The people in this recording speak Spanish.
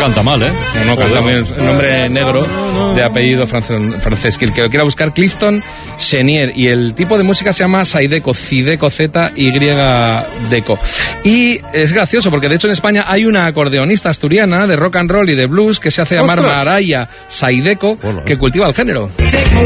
canta mal, ¿eh? No canta bien, el nombre negro de apellido francés. Que el que lo quiera buscar, Clifton Chenier. Y el tipo de música se llama Zydeco, Zydeco, Z-Y-Deco. Y es gracioso porque de hecho en España hay una acordeonista asturiana de rock and roll y de blues que se hace llamar Maraya Zydeco, que cultiva el género.